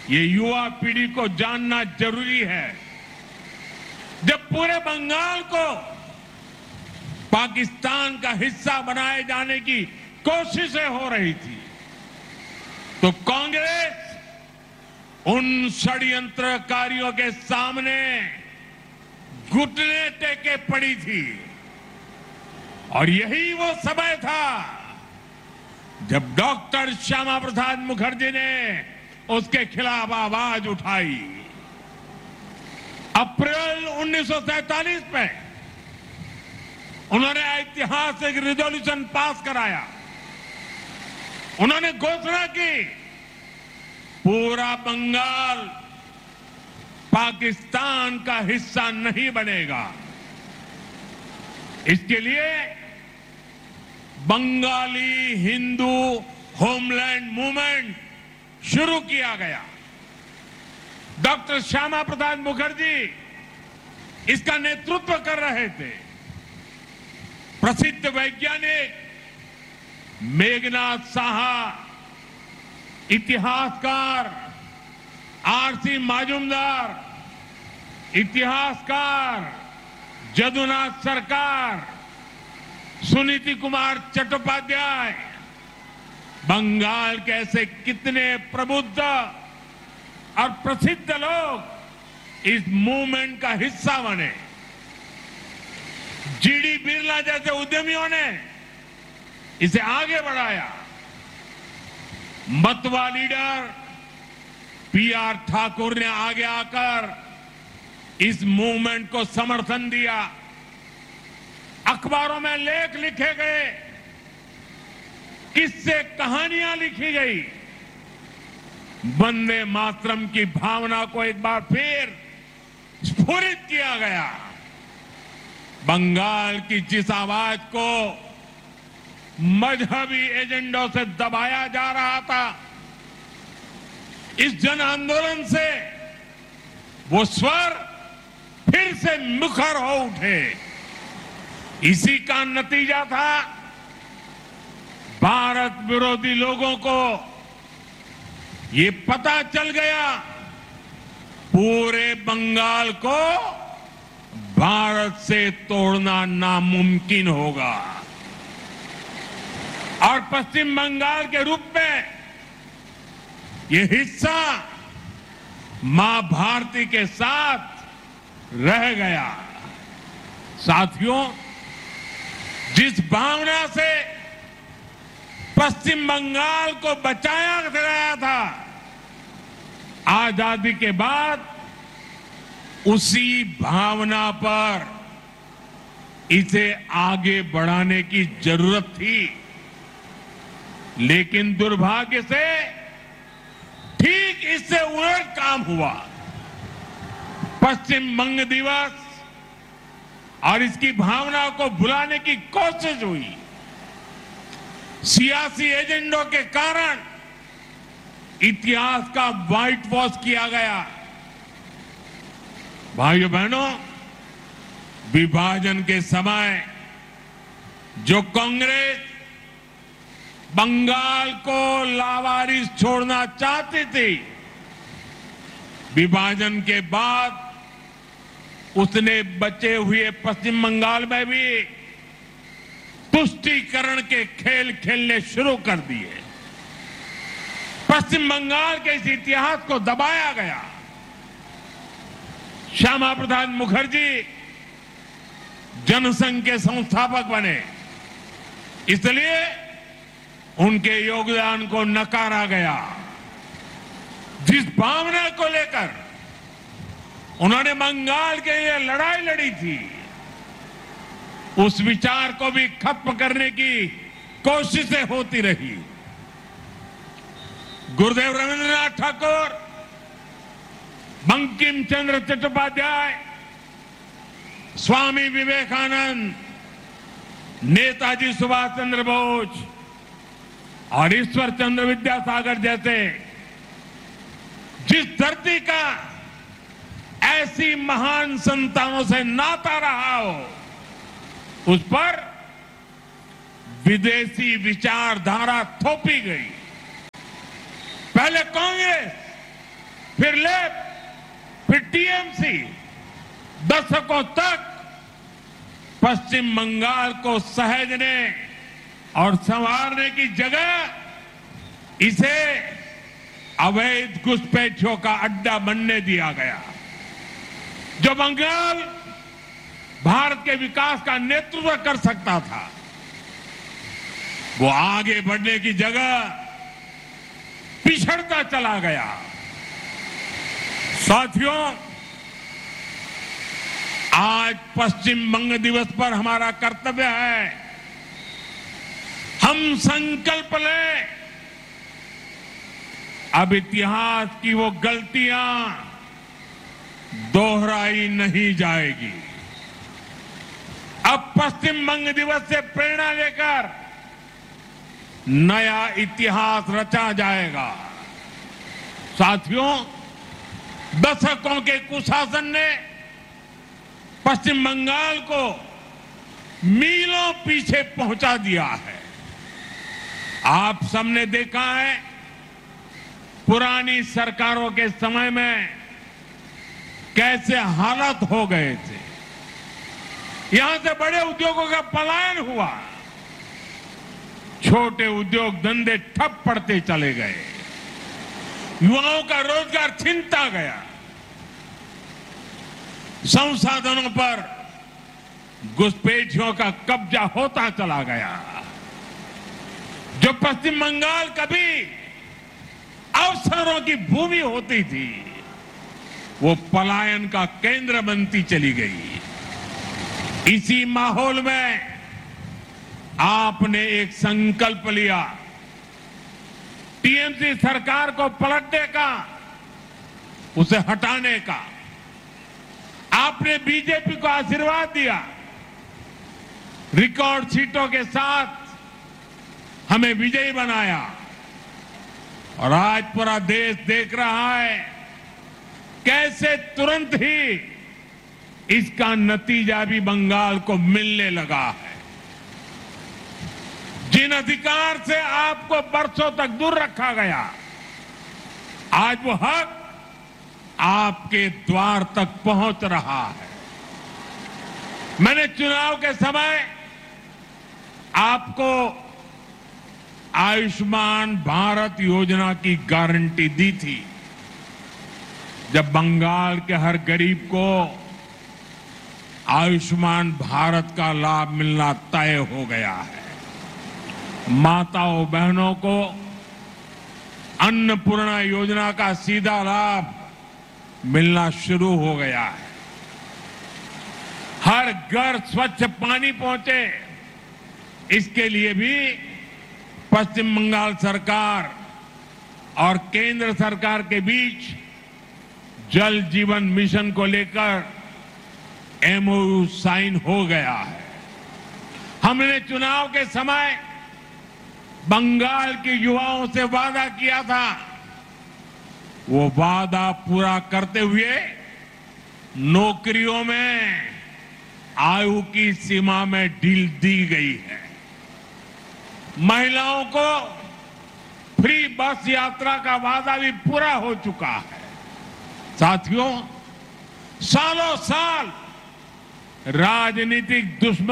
ये युवा पीढ़ी को जानना जरूरी है। जब पूरे बंगाल को पाकिस्तान का हिस्सा बनाए जाने की कोशिशें हो रही थी, तो कांग्रेस उन षड्यंत्रकारियों के सामने घुटने टेके पड़ी थी। और यही वो समय था जब डॉक्टर श्यामा प्रसाद मुखर्जी ने उसके खिलाफ आवाज उठाई। अप्रैल 1947 में उन्होंने ऐतिहासिक रिजोल्यूशन पास कराया। उन्होंने घोषणा की पूरा बंगाल पाकिस्तान का हिस्सा नहीं बनेगा। इसके लिए बंगाली हिंदू होमलैंड मूवमेंट शुरू किया गया। डॉक्टर श्यामा प्रसाद मुखर्जी इसका नेतृत्व कर रहे थे। प्रसिद्ध वैज्ञानिक मेघनाथ साहा, इतिहासकार आरसी माजुमदार, इतिहासकार जदुनाथ सरकार, सुनीति कुमार चट्टोपाध्याय, बंगाल के ऐसे कितने प्रबुद्ध और प्रसिद्ध लोग इस मूवमेंट का हिस्सा बने। जीडी बिरला जैसे उद्यमियों ने इसे आगे बढ़ाया। मतवा लीडर पीआर ठाकुर ने आगे आकर इस मूवमेंट को समर्थन दिया। अखबारों में लेख लिखे गए, किस्से कहानियां लिखी गई। वंदे मातरम की भावना को एक बार फिर स्फुरित किया गया। बंगाल की जिस आवाज को मजहबी एजेंडों से दबाया जा रहा था, इस जन आंदोलन से वो स्वर फिर से मुखर हो उठे। इसी का नतीजा था भारत विरोधी लोगों को ये पता चल गया पूरे बंगाल को भारत से तोड़ना नामुमकिन होगा। और पश्चिम बंगाल के रूप में ये हिस्सा मां भारती के साथ रह गया। साथियों, जिस भावना से पश्चिम बंगाल को बचाया गया था, आजादी के बाद उसी भावना पर इसे आगे बढ़ाने की जरूरत थी। लेकिन दुर्भाग्य से ठीक इससे उलट काम हुआ। पश्चिम बंग दिवस और इसकी भावना को भुलाने की कोशिश हुई। सियासी एजेंडों के कारण इतिहास का व्हाइट वॉश किया गया। भाइयों बहनों, विभाजन के समय जो कांग्रेस बंगाल को लावारिस छोड़ना चाहती थी, विभाजन के बाद उसने बचे हुए पश्चिम बंगाल में भी तुष्टीकरण के खेल खेलने शुरू कर दिए। पश्चिम बंगाल के इस इतिहास को दबाया गया। श्यामा प्रसाद मुखर्जी जनसंघ के संस्थापक बने, इसलिए उनके योगदान को नकारा गया। जिस भावना को लेकर उन्होंने बंगाल के लिए लड़ाई लड़ी थी, उस विचार को भी खत्म करने की कोशिशें होती रही। गुरुदेव रविंद्रनाथ ठाकुर, बंकिम चंद्र चट्टोपाध्याय, स्वामी विवेकानंद, नेताजी सुभाष चंद्र बोस और ईश्वर चंद्र विद्यासागर जैसे जिस धरती का ऐसी महान संतानों से नाता रहा हो, उस पर विदेशी विचारधारा थोपी गई। पहले कांग्रेस फिर लेफ्ट, फिर टीएमसी, दशकों तक पश्चिम बंगाल को सहेजने और संवारने की जगह इसे अवैध घुसपैठियों का अड्डा बनने दिया गया। जो बंगाल भारत के विकास का नेतृत्व कर सकता था, वो आगे बढ़ने की जगह पिछड़ता चला गया। साथियों, आज पश्चिम बंग दिवस पर हमारा कर्तव्य है, हम संकल्प लें, अब इतिहास की वो गलतियां दोहराई नहीं जाएगी। अब पश्चिम बंग दिवस से प्रेरणा लेकर नया इतिहास रचा जाएगा। साथियों, दशकों के कुशासन ने पश्चिम बंगाल को मीलों पीछे पहुंचा दिया है। आप सबने देखा है, पुरानी सरकारों के समय में कैसे हालात हो गए थे। यहां से बड़े उद्योगों का पलायन हुआ, छोटे उद्योग धंधे ठप पड़ते चले गए, युवाओं का रोजगार छिनता गया, संसाधनों पर घुसपैठियों का कब्जा होता चला गया। जो पश्चिम बंगाल कभी अवसरों की भूमि होती थी, वो पलायन का केंद्र बनती चली गई। इसी माहौल में आपने एक संकल्प लिया, टीएमसी सरकार को पलटने का, उसे हटाने का। आपने बीजेपी को आशीर्वाद दिया, रिकॉर्ड सीटों के साथ हमें विजयी बनाया, और आज पूरा देश देख रहा है कैसे तुरंत ही इसका नतीजा भी बंगाल को मिलने लगा है। जिन अधिकार से आपको बरसों तक दूर रखा गया, आज वो हक आपके द्वार तक पहुंच रहा है। मैंने चुनाव के समय आपको आयुष्मान भारत योजना की गारंटी दी थी। जब बंगाल के हर गरीब को आयुष्मान भारत का लाभ मिलना तय हो गया है, माताओं बहनों को अन्नपूर्णा योजना का सीधा लाभ मिलना शुरू हो गया है, हर घर स्वच्छ पानी पहुंचे, इसके लिए भी पश्चिम बंगाल सरकार और केंद्र सरकार के बीच जल जीवन मिशन को लेकर एमओयू साइन हो गया है। हमने चुनाव के समय बंगाल के युवाओं से वादा किया था, वो वादा पूरा करते हुए नौकरियों में आयु की सीमा में ढील दी गई है। महिलाओं को फ्री बस यात्रा का वादा भी पूरा हो चुका है। साथियों, सालों साल राजनीतिक दुश्मन